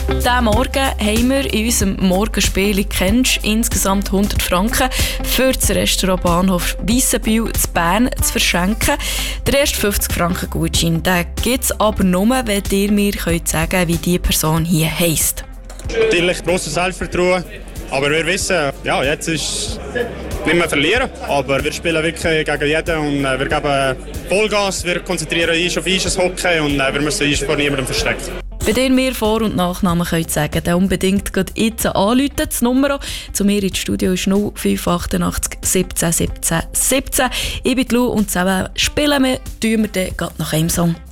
Diesen Morgen haben wir in unserem Morgenspiel «Kennst» insgesamt 100 Franken für das Restaurant Bahnhof Weissenbühl zu Bern zu verschenken. Der erste 50 Franken Gutschein gibt es aber nur, wenn ihr mir sagen könnt, wie die Person hier heisst. Natürlich grosses Selbstvertrauen, aber wir wissen, ja, jetzt ist nicht mehr verlieren, aber wir spielen wirklich gegen jeden und wir geben Vollgas, wir konzentrieren uns auf unser Hockey und wir müssen uns vor niemandem verstecken. Wenn ihr mir Vor- und Nachnamen könnt sagen, dann unbedingt jetzt anrufen. Das Nummer zu mir ins Studio ist 0588 17 17 17. Ich bin Lou und zusammen spielen wir dann nach einem Song.